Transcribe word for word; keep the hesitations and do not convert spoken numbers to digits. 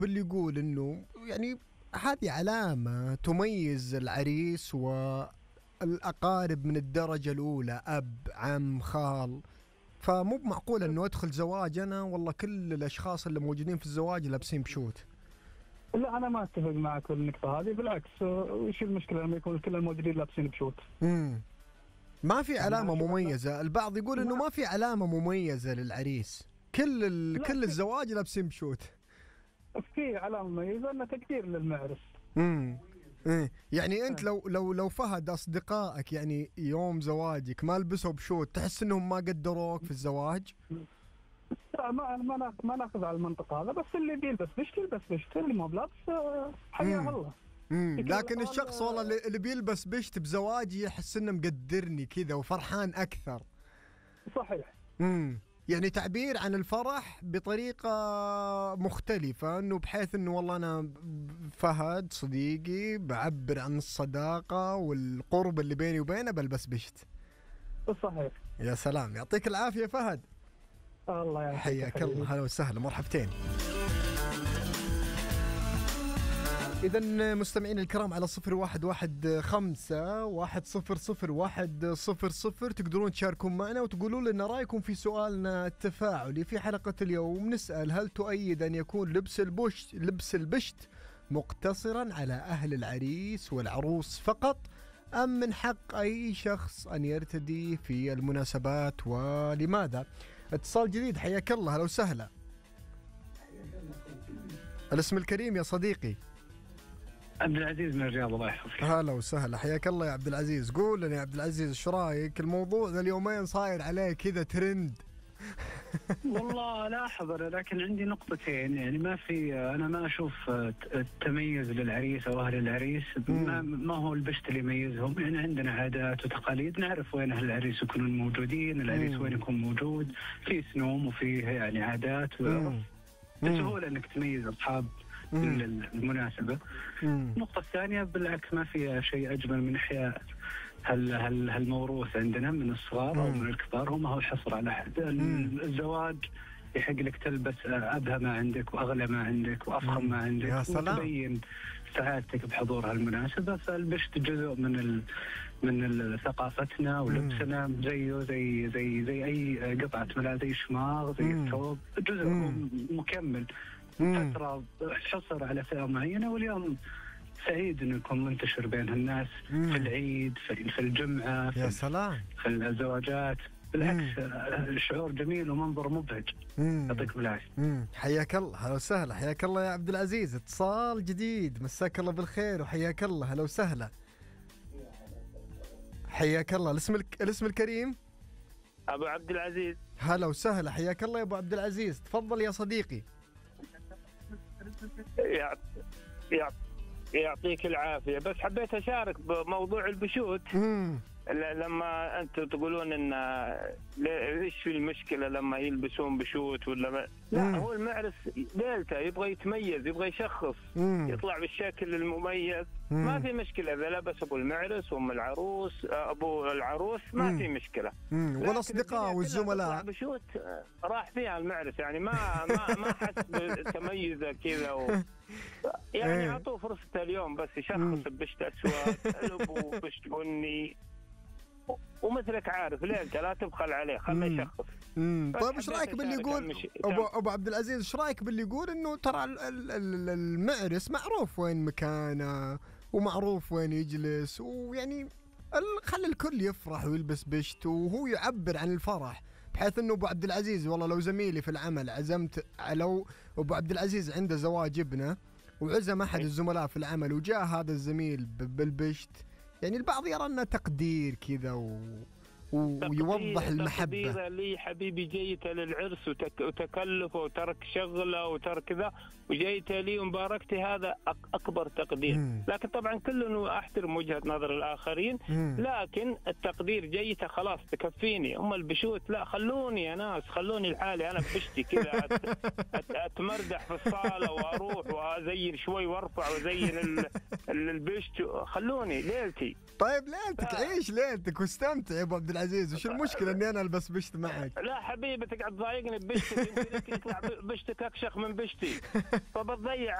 باللي يقول إنه يعني هذه علامة تميز العريس والأقارب من الدرجة الأولى، أب، عم، خال. فمو بمعقول إنه أدخل زواج أنا والله كل الأشخاص اللي موجودين في الزواج لابسين بشوت. لا أنا ما أتفق معك في النقطة هذه، بالعكس وش المشكلة لما يكون كل الموجودين لابسين بشوت؟ امم ما في علامة مميزة. البعض يقول إنه ما في علامة مميزة للعريس، كل ال... كل الزواج لابسين بشوت. في علامة مميزة أنه تقدير للمعرس. امم ايه يعني انت لو لو لو فهد اصدقائك يعني يوم زواجك ما لبسوا بشوت تحس انهم ما قدروك في الزواج؟ لا ما ما ما ناخذ على المنطق هذا، بس اللي بيلبس بشت يلبس بشت، اللي مو بلابس حياه الله. امم لكن الشخص والله اللي بيلبس بشت بزواجي يحس انه مقدرني كذا وفرحان اكثر. صحيح. امم يعني تعبير عن الفرح بطريقة مختلفة، انه بحيث انه والله انا فهد صديقي بعبر عن الصداقة والقرب اللي بيني وبينه بلبس بشت. صحيح. يا سلام، يعطيك العافية فهد. الله يعافيك. حياك الله، هلا وسهلا، مرحبتين. إذن مستمعين الكرام على صفر واحد واحد خمسة واحد صفر صفر واحد صفر صفر تقدرون تشاركون معنا وتقولوا لنا رأيكم في سؤالنا التفاعلي في حلقة اليوم. نسأل: هل تؤيد أن يكون لبس البشت لبس البشت مقتصرا على أهل العريس والعروس فقط، أم من حق أي شخص أن يرتدي في المناسبات، ولماذا؟ اتصال جديد، حياك الله، هلا وسهلا. الاسم الكريم يا صديقي. عبد العزيز من الرياض، الله يحفظك. هلا وسهلا، حياك الله يا عبد العزيز. قول لنا يا عبد العزيز ايش رايك؟ الموضوع ذا اليومين صاير عليه كذا ترند. والله لاحظ انا، لكن عندي نقطتين. يعني ما في، انا ما اشوف التميز للعريس او اهل العريس. ما, ما هو البشت اللي يميزهم. يعني عندنا عادات وتقاليد، نعرف وين اهل العريس يكونون موجودين، العريس وين يكون موجود، في سنوم وفيه يعني عادات وعرف. بسهوله انك تميز اصحاب المناسبة. النقطة الثانية بالعكس ما فيها شيء أجمل من إحياء هل هل هالموروث عندنا من الصغار أو من الكبار. هو ما هو حصر على أحد. الزواج يحق لك تلبس أبهى ما عندك وأغلى ما عندك وأفخم ما عندك، وتبين سعادتك بحضور هالمناسبة. فالبشت جزء من ال من ثقافتنا ولبسنا، زيه زي زي زي أي قطعة ملابس، زي شماغ، زي الثوب، جزء مكمل. فترة حصر على فئة معينة، واليوم سعيد انه يكون منتشر بين الناس في العيد، في الجمعة، يا سلام، في الزواجات. بالعكس الشعور جميل ومنظر مبهج. يعطيكم العافية. حياك الله، هلا وسهلا، حياك الله يا عبد العزيز. اتصال جديد، مساك الله بالخير وحياك الله، هلا وسهلا. حياك الله. الاسم الاسم الكريم ابو عبد العزيز. هلا وسهلا، حياك الله يا ابو عبد العزيز، تفضل يا صديقي. يعطيك العافية. بس حبيت أشارك بموضوع البشوت. مم. لما أنتم تقولون إن إيش في المشكلة لما يلبسون بشوت ولا ما... لا، مم. هو المعرس ليلته يبغى يتميز، يبغى يشخص، مم. يطلع بالشكل المميز. مم. ما في مشكلة إذا لبس أبو المعرس وأم العروس أبو العروس، ما مم. في مشكلة. والأصدقاء والزملاء بشوت راح فيها المعرس، يعني ما ما ما حس بتميزه كذا و... يعني اعطوه فرصته اليوم بس يشخص بشت اسود، ابو بشت بني، ومثلك عارف ليلته لا تبخل عليه، خليه يشخص. طيب ايش رايك باللي يقول ابو ابو عبد العزيز؟ ايش رايك باللي يقول انه ترى المعرس معروف وين مكانه ومعروف وين يجلس، ويعني خلي الكل يفرح ويلبس بشت وهو يعبر عن الفرح، بحيث انه ابو عبد العزيز والله لو زميلي في العمل عزمت، لو ابو عبد العزيز عنده زواج ابنه وعزم احد الزملاء في العمل وجاء هذا الزميل بالبشت، يعني البعض يرى انه تقدير كذا و... ويوضح المحبة. تقدير لي حبيبي، جيته للعرس وتك... وتكلفه وترك شغله وترك كذا وجيته لي ومباركتي، هذا أكبر تقدير. مم. لكن طبعا كل أحترم وجهة نظر الآخرين. مم. لكن التقدير جيته خلاص تكفيني. أما البشوت لا، خلوني يا ناس، خلوني لحالي أنا بشتي كذا أت... أت... أتمردح في الصالة وأروح ازين شوي وارفع وازين البشت، خلوني ليلتي. طيب ليلتك، عيش ليلتك واستمتع يا ابو عبد العزيز، وش المشكله اني انا البس بشت معك؟ لا حبيبي تقعد تضايقني ببشتك، يمكن يطلع بشتك اكشخ من بشتي فبتضيع